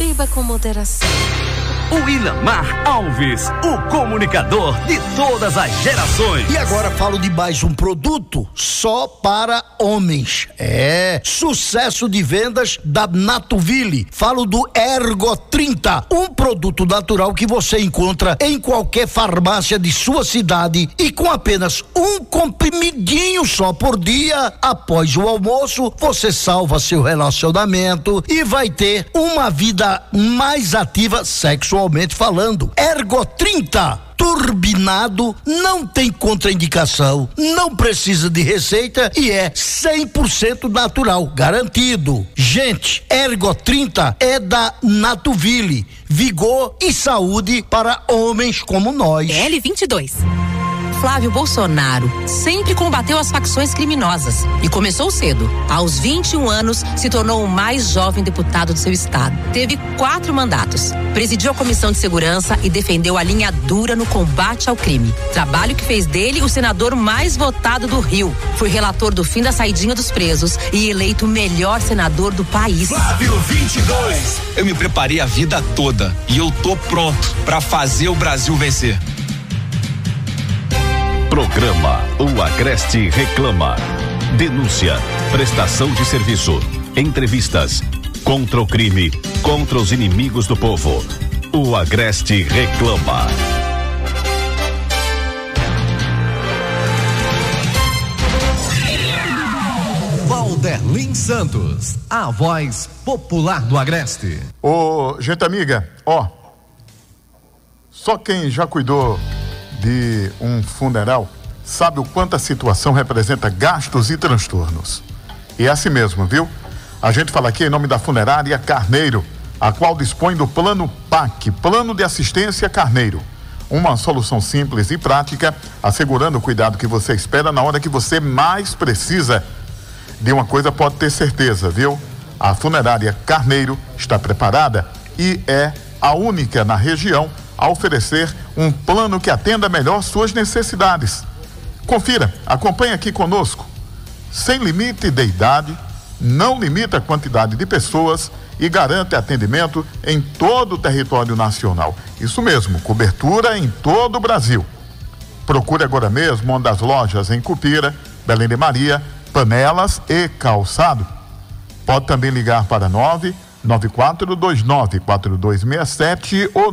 Beba com moderação. O Ilamar Alves, o comunicador de todas as gerações. E agora falo de mais um produto só para homens. Sucesso de vendas da Natuville. Falo do Ergo 30, um produto natural que você encontra em qualquer farmácia de sua cidade e com apenas um comprimidinho só por dia, após o almoço, você salva seu relacionamento e vai ter uma vida mais ativa sexualmente falando. Ergo 30, turbinado, não tem contraindicação, não precisa de receita e é 100% natural, garantido. Gente, Ergo 30 é da Natuville, vigor e saúde para homens como nós. L22. Flávio Bolsonaro sempre combateu as facções criminosas e começou cedo. Aos 21 anos, se tornou o mais jovem deputado do seu estado. Teve 4 mandatos. Presidiu a Comissão de Segurança e defendeu a linha dura no combate ao crime. Trabalho que fez dele o senador mais votado do Rio. Foi relator do fim da saidinha dos presos e eleito o melhor senador do país. Flávio 22. Eu me preparei a vida toda e eu tô pronto para fazer o Brasil vencer. Programa O Agreste Reclama. Denúncia, prestação de serviço, entrevistas, contra o crime, contra os inimigos do povo. O Agreste Reclama. Valderlin Santos, a voz popular do Agreste. Ô, gente amiga, só quem já cuidou de um funeral sabe o quanto a situação representa gastos e transtornos. E é assim mesmo, viu? A gente fala aqui em nome da Funerária Carneiro, a qual dispõe do Plano PAC, Plano de Assistência Carneiro. Uma solução simples e prática, assegurando o cuidado que você espera na hora que você mais precisa. De uma coisa pode ter certeza, viu? A Funerária Carneiro está preparada e é a única na região a oferecer um plano que atenda melhor suas necessidades. Confira, acompanhe aqui conosco. Sem limite de idade, não limita a quantidade de pessoas e garante atendimento em todo o território nacional. Isso mesmo, cobertura em todo o Brasil. Procure agora mesmo uma das lojas em Cupira, Belém de Maria, Panelas e Calçado. Pode também ligar para 994294267 ou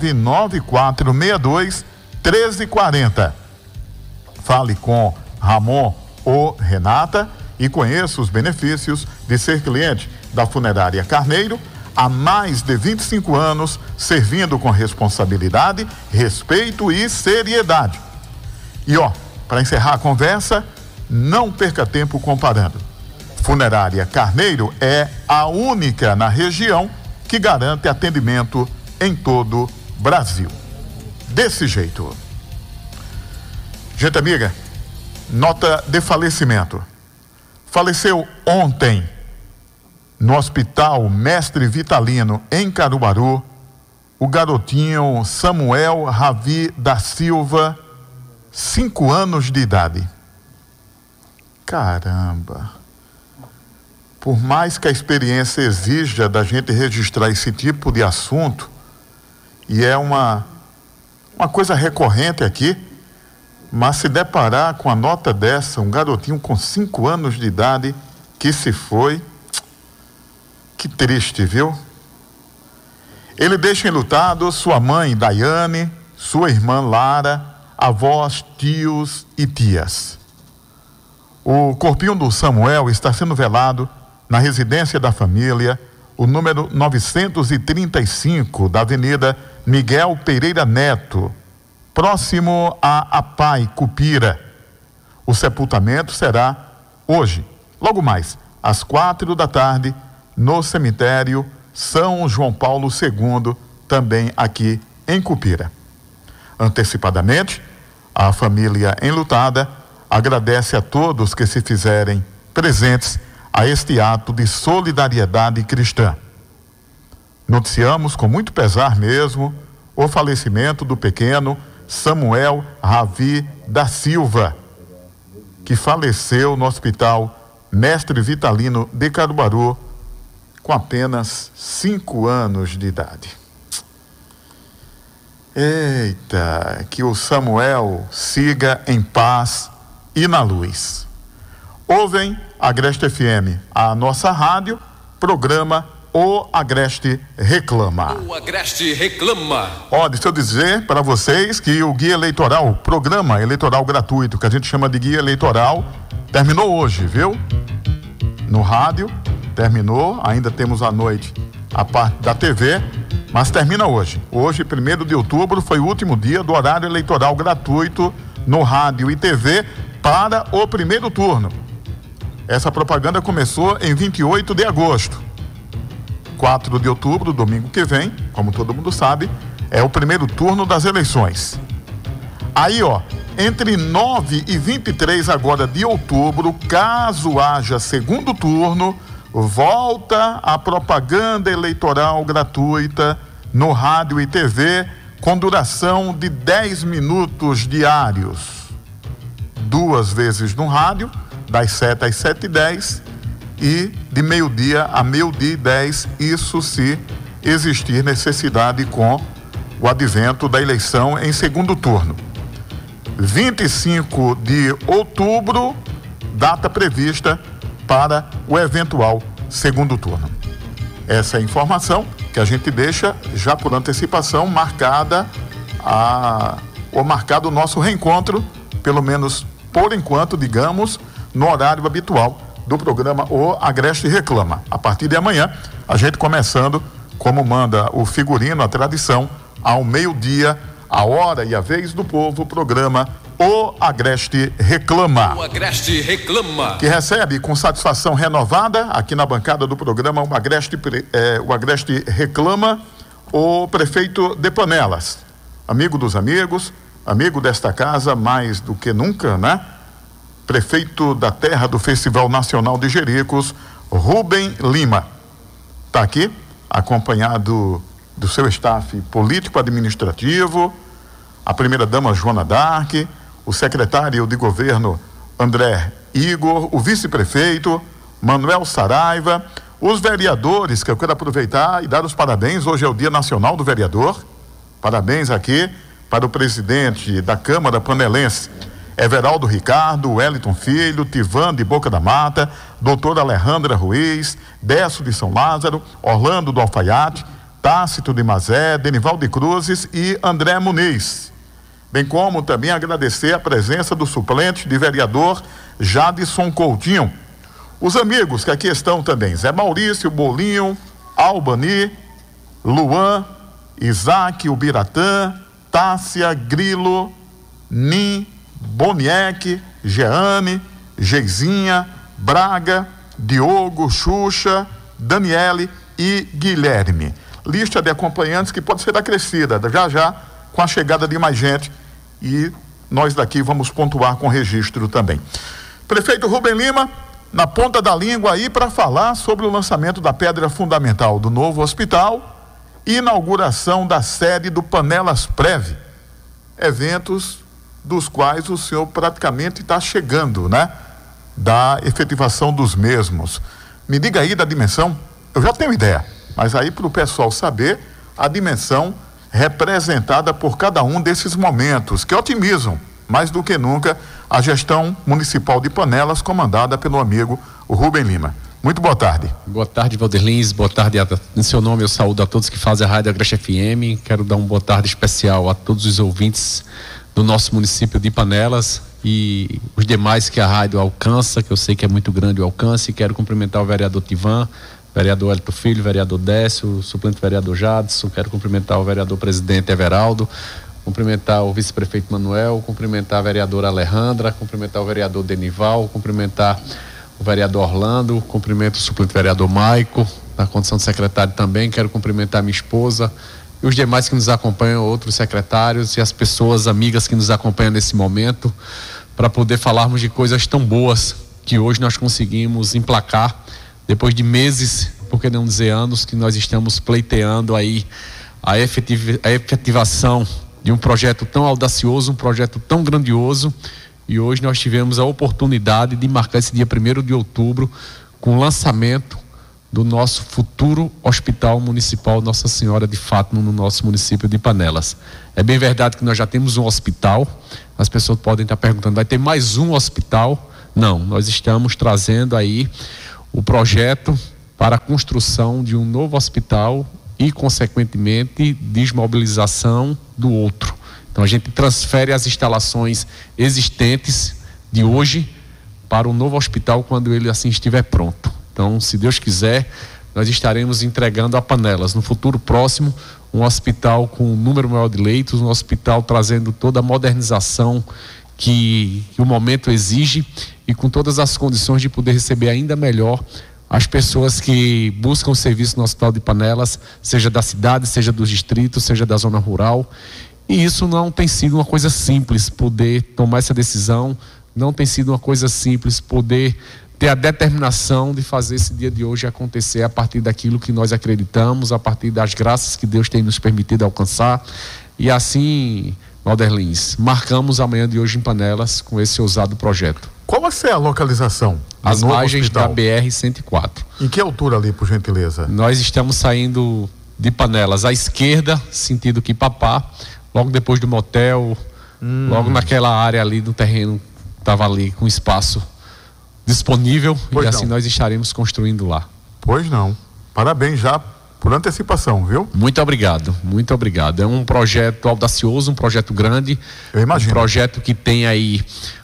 994621340. Fale com Ramon ou Renata e conheça os benefícios de ser cliente da Funerária Carneiro há mais de 25 anos, servindo com responsabilidade, respeito e seriedade. E para encerrar a conversa, não perca tempo comparando. Funerária Carneiro é a única na região que garante atendimento em todo o Brasil. Desse jeito. Gente amiga, nota de falecimento. Faleceu ontem, no Hospital Mestre Vitalino, em Caruaru, o garotinho Samuel Ravi da Silva, 5 anos de idade. Caramba! Por mais que a experiência exija da gente registrar esse tipo de assunto, e é uma coisa recorrente aqui, mas se deparar com a nota dessa, um garotinho com 5 anos de idade que se foi, que triste, viu? Ele deixa enlutado sua mãe Daiane, sua irmã Lara, avós, tios e tias. O corpinho do Samuel está sendo velado na residência da família, o número 935 da Avenida Miguel Pereira Neto, próximo a Apai, Cupira. O sepultamento será hoje, logo mais, às 4 da tarde, no cemitério São João Paulo II, também aqui em Cupira. Antecipadamente, a família enlutada agradece a todos que se fizerem presentes a este ato de solidariedade cristã. Noticiamos com muito pesar mesmo o falecimento do pequeno Samuel Ravi da Silva, que faleceu no Hospital Mestre Vitalino de Caruaru com apenas 5 anos de idade. Eita, que o Samuel siga em paz e na luz. Ouvem Agreste FM, a nossa rádio, programa O Agreste Reclama. O Agreste Reclama. Ó, deixa eu dizer para vocês que o guia eleitoral, o programa eleitoral gratuito, que a gente chama de guia eleitoral, terminou hoje, viu? No rádio, terminou, ainda temos à noite a parte da TV, mas termina hoje. Hoje, 1º de outubro, foi o último dia do horário eleitoral gratuito no rádio e TV para o primeiro turno. Essa propaganda começou em 28 de agosto. 4 de outubro, domingo que vem, como todo mundo sabe, é o primeiro turno das eleições. Aí, ó, entre 9 e 23 agora de outubro, caso haja segundo turno, volta a propaganda eleitoral gratuita no rádio e TV com duração de 10 minutos diários. 2 vezes no rádio, das 7 às 7h10 e de meio-dia a meio-dia e 10, isso se existir necessidade com o advento da eleição em segundo turno. 25 de outubro, data prevista para o eventual segundo turno. Essa é a informação que a gente deixa já por antecipação marcado o nosso reencontro, pelo menos por enquanto, digamos, no horário habitual do programa O Agreste Reclama. A partir de amanhã, a gente começando, como manda o figurino, a tradição, ao meio-dia, a hora e a vez do povo, o programa O Agreste Reclama. O Agreste Reclama. Que recebe com satisfação renovada, aqui na bancada do programa O Agreste Reclama, o prefeito de Panelas. Amigo dos amigos, amigo desta casa mais do que nunca, né? Prefeito da terra do Festival Nacional de Jericos, Rubem Lima. Está aqui, acompanhado do seu staff político-administrativo, a primeira-dama Joana Dark, o secretário de governo André Igor, o vice-prefeito Manuel Saraiva, os vereadores, que eu quero aproveitar e dar os parabéns. Hoje é o Dia Nacional do Vereador. Parabéns aqui para o presidente da Câmara Panelense, Everaldo Ricardo, Wellington Filho, Tivan de Boca da Mata, doutora Alejandra Ruiz, Décio de São Lázaro, Orlando do Alfaiate, Tácito de Mazé, Denival de Cruzes e André Muniz. Bem como também agradecer a presença do suplente de vereador Jadson Coutinho. Os amigos que aqui estão também, Zé Maurício, Bolinho, Albani, Luan, Isaac, Ubiratã, Tássia, Grilo, Nin, Boniek, Jeane, Geizinha, Braga, Diogo, Xuxa, Daniele e Guilherme. Lista de acompanhantes que pode ser acrescida já com a chegada de mais gente, e nós daqui vamos pontuar com registro também. Prefeito Rubem Lima, na ponta da língua aí para falar sobre o lançamento da pedra fundamental do novo hospital e inauguração da sede do Panelas Prev, eventos dos quais o senhor praticamente está chegando, né? Da efetivação dos mesmos. Me diga aí da dimensão, eu já tenho ideia, mas aí para o pessoal saber a dimensão representada por cada um desses momentos, que otimizam mais do que nunca a gestão municipal de Panelas, comandada pelo amigo Rubem Lima. Muito boa tarde. Boa tarde, Valderlins. Boa tarde. Em seu nome, eu saúdo a todos que fazem a Rádio Agreste FM. Quero dar uma boa tarde especial a todos os ouvintes do nosso município de Panelas e os demais que a rádio alcança, que eu sei que é muito grande o alcance. Quero cumprimentar o vereador Tivan, vereador Elton Filho, vereador Décio, o suplente vereador Jadson. Quero cumprimentar o vereador presidente Everaldo, cumprimentar o vice-prefeito Manuel, cumprimentar a vereadora Alejandra, cumprimentar o vereador Denival, cumprimentar o vereador Orlando, cumprimento o suplente vereador Maico, na condição de secretário também. Quero cumprimentar minha esposa e os demais que nos acompanham, outros secretários e as pessoas amigas que nos acompanham nesse momento, para poder falarmos de coisas tão boas que hoje nós conseguimos emplacar, depois de meses, por que não dizer anos, que nós estamos pleiteando aí a efetivação de um projeto tão audacioso, um projeto tão grandioso, e hoje nós tivemos a oportunidade de marcar esse dia 1º de outubro com o lançamento do nosso futuro Hospital Municipal Nossa Senhora de Fátima no nosso município de Panelas. É bem verdade que nós já temos um hospital. As pessoas podem estar perguntando, vai ter mais um hospital? Não, nós estamos trazendo aí o projeto para a construção de um novo hospital e, consequentemente, desmobilização do outro. Então a gente transfere as instalações existentes de hoje para o novo hospital quando ele assim estiver pronto. Então, se Deus quiser, nós estaremos entregando a Panelas no futuro próximo um hospital com um número maior de leitos, um hospital trazendo toda a modernização que o momento exige e com todas as condições de poder receber ainda melhor as pessoas que buscam o serviço no Hospital de Panelas, seja da cidade, seja dos distritos, seja da zona rural. E isso não tem sido uma coisa simples, poder tomar essa decisão, não tem sido uma coisa simples, poder ter a determinação de fazer esse dia de hoje acontecer a partir daquilo que nós acreditamos, a partir das graças que Deus tem nos permitido alcançar. E assim, Valder Lins, marcamos a manhã de hoje em Panelas com esse ousado projeto. Qual vai ser a localização? As margens da BR-104. Em que altura ali, por gentileza? Nós estamos saindo de Panelas à esquerda, sentido Quipapá, logo depois do motel, logo naquela área ali do terreno, estava ali com espaço disponível, pois e assim nós estaremos construindo lá. Pois não. Parabéns já por antecipação, viu? Muito obrigado, muito obrigado. É um projeto audacioso, um projeto grande. Eu imagino. Um projeto que tem aí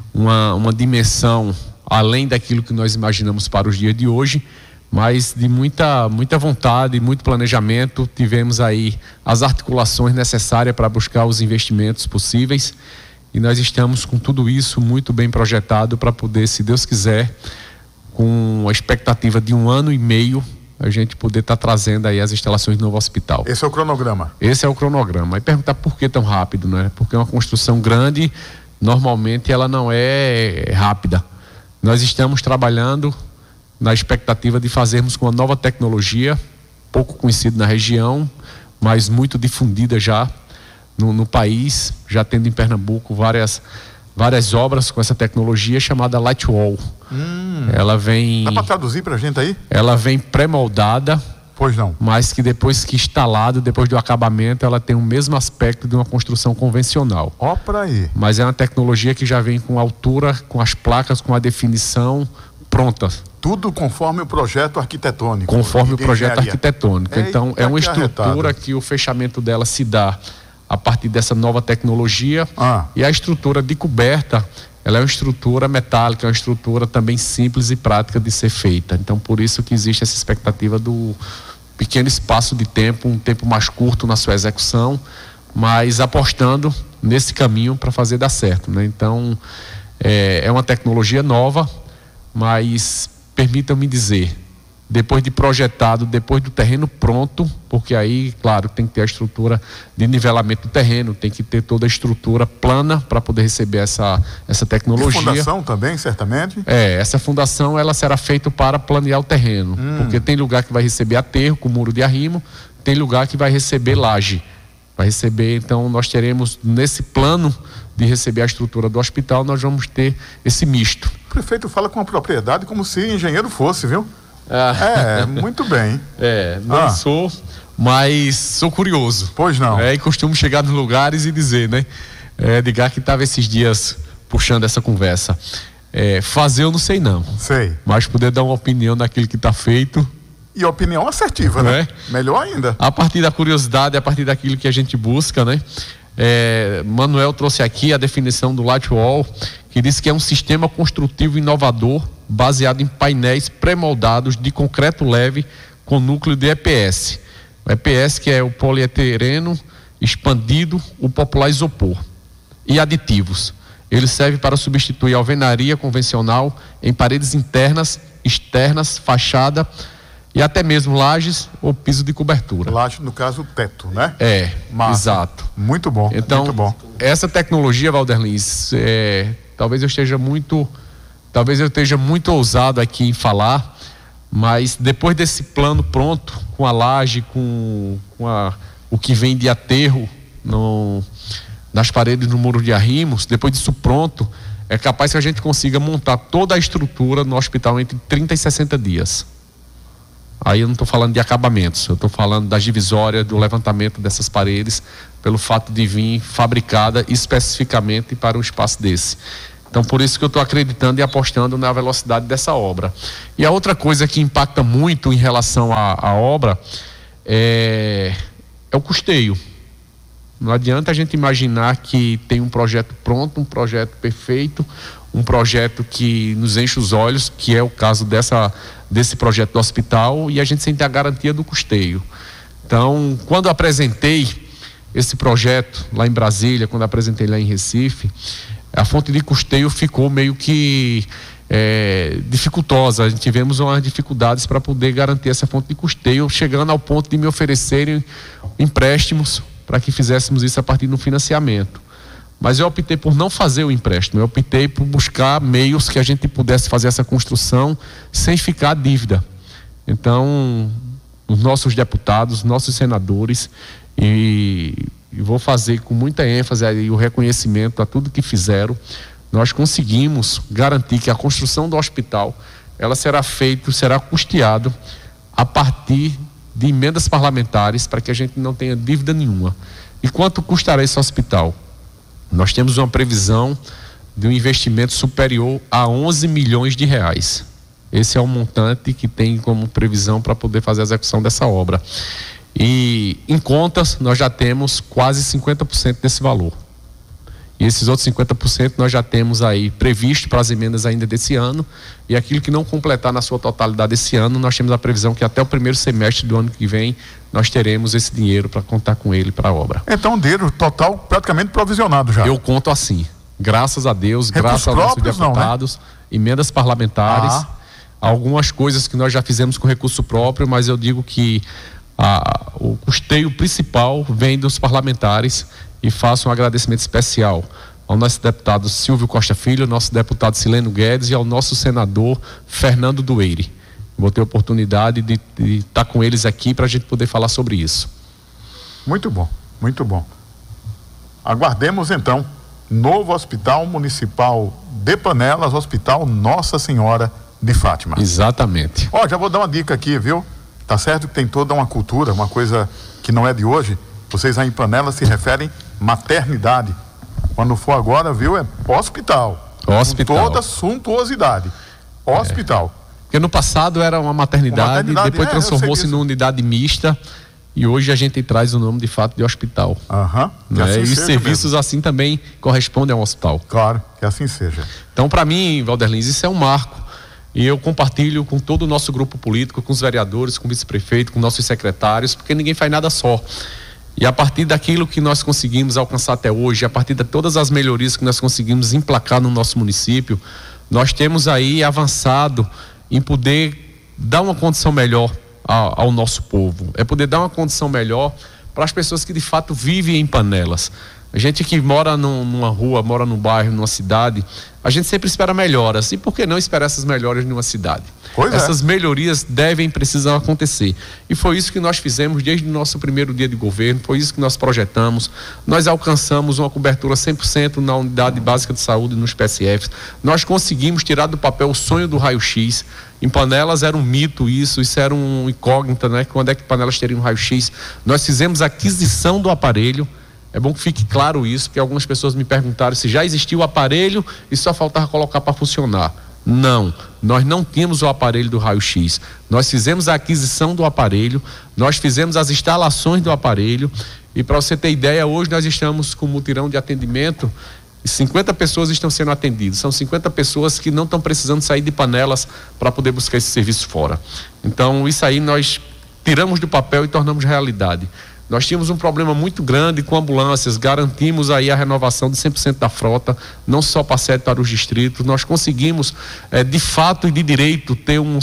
uma dimensão além daquilo que nós imaginamos para os dias de hoje, mas de muita vontade, muito planejamento. Tivemos aí as articulações necessárias para buscar os investimentos possíveis. E nós estamos com tudo isso muito bem projetado para poder, se Deus quiser, com a expectativa de 1 ano e meio, a gente poder estar trazendo aí as instalações do novo hospital. Esse é o cronograma? Esse é o cronograma. E perguntar por que tão rápido, né? Porque é uma construção grande, normalmente ela não é rápida. Nós estamos trabalhando na expectativa de fazermos com uma nova tecnologia, pouco conhecida na região, mas muito difundida já no país, já tendo em Pernambuco várias obras com essa tecnologia chamada Light Wall. Ela vem... Dá para traduzir para a gente aí? Ela vem pré-moldada. Pois não. Mas que depois que instalado, depois do acabamento, ela tem o mesmo aspecto de uma construção convencional. Ó, para aí. Mas é uma tecnologia que já vem com altura, com as placas, com a definição pronta. Tudo conforme o projeto arquitetônico. Conforme o projeto arquitetônico. Então, é uma estrutura que o fechamento dela se dá a partir dessa nova tecnologia. E a estrutura de coberta, ela é uma estrutura metálica, é uma estrutura também simples e prática de ser feita. Então, por isso que existe essa expectativa do pequeno espaço de tempo, um tempo mais curto na sua execução, mas apostando nesse caminho para fazer dar certo, né? Então, é uma tecnologia nova, mas permitam-me dizer, depois de projetado, depois do terreno pronto, porque aí, claro, tem que ter a estrutura de nivelamento do terreno, tem que ter toda a estrutura plana para poder receber essa tecnologia. E fundação também, certamente? Essa fundação ela será feita para planear o terreno, porque tem lugar que vai receber aterro com muro de arrimo, tem lugar que vai receber laje. Vai receber, então nós teremos nesse plano de receber a estrutura do hospital, nós vamos ter esse misto. O prefeito fala com a propriedade como se engenheiro fosse, viu? Muito bem. Não sou, mas sou curioso. Pois não. E costumo chegar nos lugares e dizer, né? Edgar que estava esses dias puxando essa conversa. Fazer eu não sei não. Sei. Mas poder dar uma opinião naquilo que está feito. E opinião assertiva, né? Melhor ainda. A partir da curiosidade, a partir daquilo que a gente busca, né? Manuel trouxe aqui a definição do Light Wall, que diz que é um sistema construtivo inovador baseado em painéis pré-moldados de concreto leve com núcleo de EPS. O EPS, que é o polietileno expandido, o popular isopor, e aditivos. Ele serve para substituir a alvenaria convencional em paredes internas, externas, fachada e até mesmo lajes ou piso de cobertura. Laje, no caso, o teto, né? Massa. Exato. Muito bom, então, muito bom. Essa tecnologia, Valder Lins, talvez eu esteja muito ousado aqui em falar, mas depois desse plano pronto, com a laje, com o que vem de aterro nas paredes do muro de arrimos, depois disso pronto, é capaz que a gente consiga montar toda a estrutura no hospital entre 30 e 60 dias. Aí eu não estou falando de acabamentos, eu estou falando das divisórias, do levantamento dessas paredes, pelo fato de vir fabricada especificamente para um espaço desse. Então, por isso que eu estou acreditando e apostando na velocidade dessa obra. E a outra coisa que impacta muito em relação à obra é o custeio. Não adianta a gente imaginar que tem um projeto pronto, um projeto perfeito, um projeto que nos enche os olhos, que é o caso desse projeto do hospital, e a gente sem ter a garantia do custeio. Então, quando apresentei esse projeto lá em Brasília, quando apresentei lá em Recife, a fonte de custeio ficou meio que dificultosa. Tivemos umas dificuldades para poder garantir essa fonte de custeio, chegando ao ponto de me oferecerem empréstimos para que fizéssemos isso a partir do financiamento. Mas eu optei por não fazer o empréstimo, eu optei por buscar meios que a gente pudesse fazer essa construção sem ficar dívida. Então, os nossos deputados, nossos senadores, e vou fazer com muita ênfase aí o reconhecimento a tudo que fizeram, nós conseguimos garantir que a construção do hospital, ela será custeada a partir de emendas parlamentares, para que a gente não tenha dívida nenhuma. E quanto custará esse hospital? Nós temos uma previsão de um investimento superior a 11 milhões de reais. Esse é o montante que tem como previsão para poder fazer a execução dessa obra. E em contas, nós já temos quase 50% desse valor. E esses outros 50% nós já temos aí previsto para as emendas ainda desse ano, e aquilo que não completar na sua totalidade esse ano, nós temos a previsão que até o primeiro semestre do ano que vem nós teremos esse dinheiro para contar com ele para a obra. Então, dinheiro total praticamente provisionado já. Eu conto assim, graças a Deus, graças aos nossos deputados, não, né? Emendas parlamentares, algumas coisas que nós já fizemos com recurso próprio, mas eu digo que o custeio principal vem dos parlamentares. E faço um agradecimento especial ao nosso deputado Silvio Costa Filho, ao nosso deputado Sileno Guedes e ao nosso senador Fernando Dueire. Vou ter a oportunidade de estar com eles aqui para a gente poder falar sobre isso. Muito bom, muito bom. Aguardemos então, novo Hospital Municipal de Panelas, Hospital Nossa Senhora de Fátima. Exatamente. Já vou dar uma dica aqui, viu? Tá certo que tem toda uma cultura, uma coisa que não é de hoje. Vocês aí em Panelas se referem maternidade. Quando for agora, viu, é hospital. Hospital. Com toda suntuosidade. Hospital. Porque no passado era uma maternidade depois transformou-se numa unidade mista, e hoje a gente traz o nome de fato de hospital. Né? E os serviços mesmo assim também correspondem ao hospital. Claro, que assim seja. Então, para mim, Valderlins, isso é um marco. E eu compartilho com todo o nosso grupo político, com os vereadores, com o vice-prefeito, com nossos secretários, porque ninguém faz nada só. E a partir daquilo que nós conseguimos alcançar até hoje, a partir de todas as melhorias que nós conseguimos emplacar no nosso município, nós temos aí avançado em poder dar uma condição melhor ao nosso povo. É poder dar uma condição melhor para as pessoas que de fato vivem em Panelas. A gente que mora numa rua, mora num bairro, numa cidade, a gente sempre espera melhoras. E por que não esperar essas melhoras numa cidade? Essas melhorias precisam acontecer. E foi isso que nós fizemos desde o nosso primeiro dia de governo, foi isso que nós projetamos. Nós alcançamos uma cobertura 100% na unidade básica de saúde, nos PSFs. Nós conseguimos tirar do papel o sonho do raio-x. Em Panelas era um mito isso era um incógnita, né? Quando é que Panelas teria um raio-x? Nós fizemos a aquisição do aparelho. É bom que fique claro isso, porque algumas pessoas me perguntaram se já existia o aparelho e só faltava colocar para funcionar. Não, nós não tínhamos o aparelho do raio-x. Nós fizemos a aquisição do aparelho, nós fizemos as instalações do aparelho, e para você ter ideia, hoje nós estamos com um mutirão de atendimento, e 50 pessoas estão sendo atendidas. São 50 pessoas que não estão precisando sair de Panelas para poder buscar esse serviço fora. Então, isso aí nós tiramos do papel e tornamos realidade. Nós tínhamos um problema muito grande com ambulâncias, garantimos aí a renovação de 100% da frota, não só para sede, para os distritos. Nós conseguimos, de fato e de direito, ter um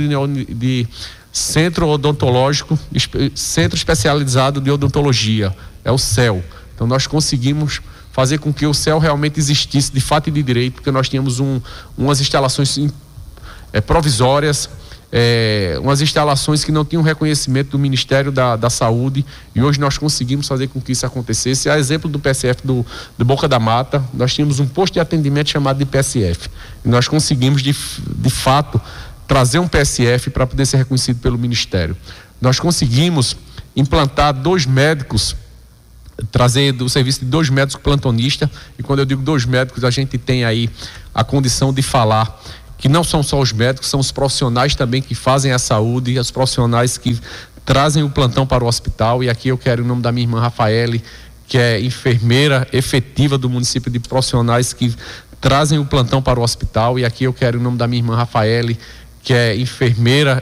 centro odontológico, centro especializado de odontologia, é o CEL. Então nós conseguimos fazer com que o CEL realmente existisse de fato e de direito, porque nós tínhamos umas instalações provisórias, umas instalações que não tinham reconhecimento do Ministério da Saúde, e hoje nós conseguimos fazer com que isso acontecesse. A exemplo do PSF do Boca da Mata, nós tínhamos um posto de atendimento chamado de PSF, e nós conseguimos de fato trazer um PSF para poder ser reconhecido pelo Ministério. Nós conseguimos implantar 2 médicos, trazer do serviço de 2 médicos plantonistas, e quando eu digo 2 médicos, a gente tem aí a condição de falar que não são só os médicos, são os profissionais também que fazem a saúde, e os profissionais que trazem o plantão para o hospital. E aqui eu quero, em nome da minha irmã Rafaele, que é enfermeira efetiva do município, de profissionais que trazem o plantão para o hospital. E aqui eu quero, em nome da minha irmã Rafaele, que é enfermeira